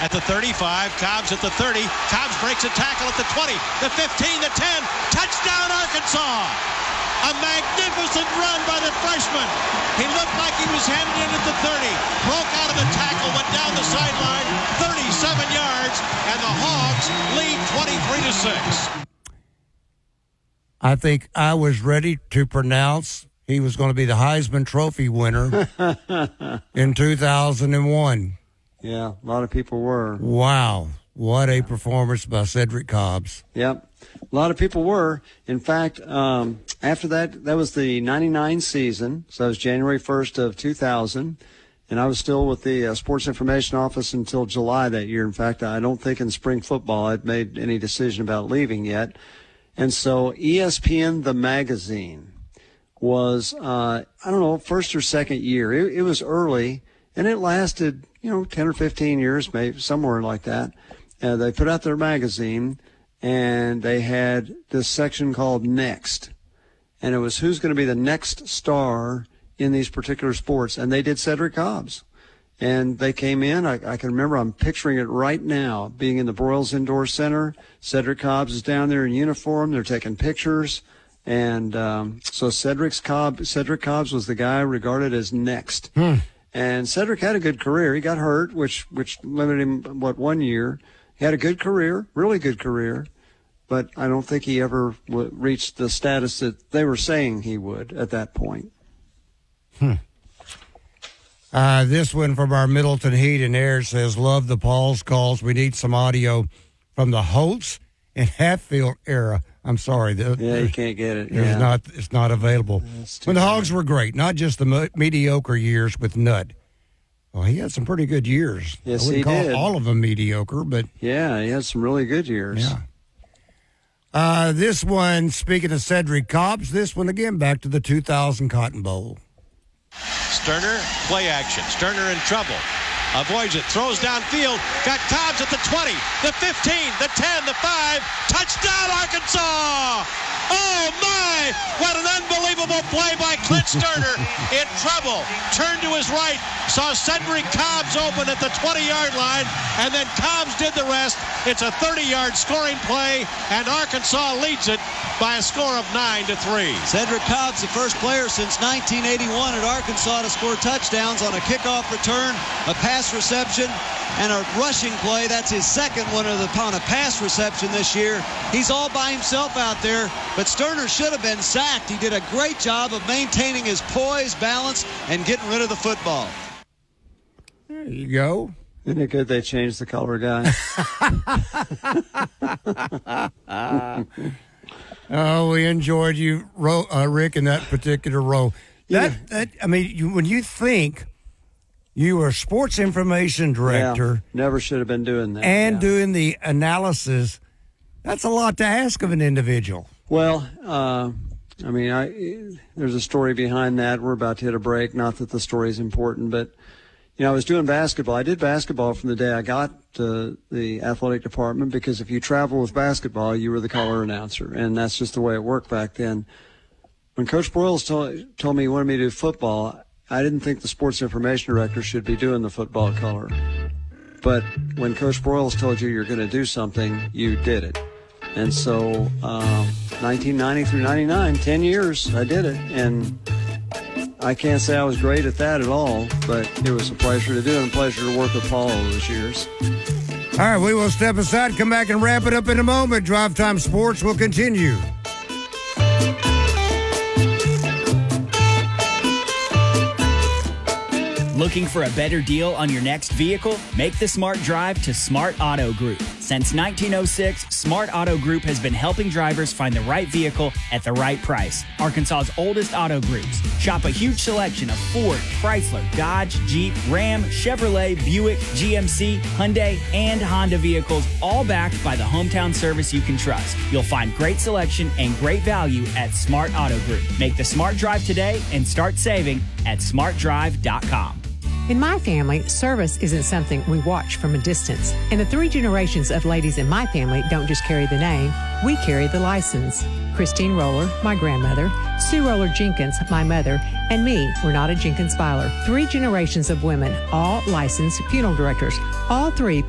at the 35. Cobbs at the 30. Cobbs breaks a tackle at the 20, the 15, the 10. Touchdown, Arkansas! A magnificent run by the freshman. He looked like he was handed in at the 30. Broke out of the tackle, went down the sideline, 37 yards, and the Hogs lead 23-6. I think I was ready to pronounce he was going to be the Heisman Trophy winner in 2001. Yeah, a lot of people were. Wow. What a performance by Cedric Cobbs. Yep. A lot of people were. In fact, after that was the 99 season. So it was January 1st of 2000. And I was still with the Sports Information Office until July that year. In fact, I don't think in spring football I'd made any decision about leaving yet. And so ESPN, the magazine, was, first or second year. It was early, and it lasted, 10 or 15 years, maybe somewhere like that. They put out their magazine, and they had this section called Next. And it was who's going to be the next star in these particular sports. And they did Cedric Cobbs. And they came in. I can remember, I'm picturing it right now, being in the Broyles Indoor Center. Cedric Cobbs is down there in uniform. They're taking pictures. And so Cedric Cobbs was the guy regarded as next. And Cedric had a good career. He got hurt, which limited him, 1 year. He had a good career, really good career. But I don't think he ever reached the status that they were saying he would at that point. This one from our Middleton Heat and Air says, love the Paul's calls. We need some audio from the Holtz and Hatfield era. I'm sorry. You can't get it. It's not available. When the Hogs were great, not just the mediocre years with Nutt. Well, he had some pretty good years. Yes, I wouldn't he call did. all of them mediocre, but... Yeah, he had some really good years. Yeah. This one, speaking of Cedric Cobbs, this one again back to the 2000 Cotton Bowl. Sterner, play action. Sterner in trouble. Avoids it. Throws downfield. Got Cobbs at the 20, the 15, the 10, the 5. Touchdown, Arkansas! Oh, my! What an unbelievable play by Clint Sterner. In trouble. Turned to his right. Saw Cedric Cobbs open at the 20-yard line, and then Cobbs did the rest. It's a 30-yard scoring play, and Arkansas leads it by a score of 9-3. Cedric Cobbs, the first player since 1981 at Arkansas to score touchdowns on a kickoff return, a pass reception, and a rushing play. That's his second one upon a pass reception this year. He's all by himself out there, but Sterner should have been sacked. He did a great job of maintaining his poise, balance, and getting rid of the football. There you go. Isn't it good they changed the color guy? Oh, we enjoyed you, Rick, in that particular role. When you think you were a sports information director. Never should have been doing that. And doing the analysis, that's a lot to ask of an individual. Well, there's a story behind that. We're about to hit a break. Not that the story is important, but, I was doing basketball. I did basketball from the day I got to the athletic department, because if you travel with basketball, you were the color announcer, and that's just the way it worked back then. When Coach Broyles told me he wanted me to do football, I didn't think the sports information director should be doing the football color. But when Coach Broyles told you you're going to do something, you did it. And so 1990 through 99, 10 years, I did it. And I can't say I was great at that at all, but it was a pleasure to do and a pleasure to work with Paul all those years. All right, we will step aside, come back and wrap it up in a moment. Drive Time Sports will continue. Looking for a better deal on your next vehicle? Make the smart drive to Smart Auto Group. Since 1906, Smart Auto Group has been helping drivers find the right vehicle at the right price. Arkansas's oldest auto groups. Shop a huge selection of Ford, Chrysler, Dodge, Jeep, Ram, Chevrolet, Buick, GMC, Hyundai, and Honda vehicles, all backed by the hometown service you can trust. You'll find great selection and great value at Smart Auto Group. Make the smart drive today and start saving at smartdrive.com. In my family, service isn't something we watch from a distance. And the 3 generations of ladies in my family don't just carry the name, we carry the license. Christine Roller, my grandmother, Sue Roller Jenkins, my mother, and me, Renata Jenkins Byler. 3 generations of women, all licensed funeral directors. All 3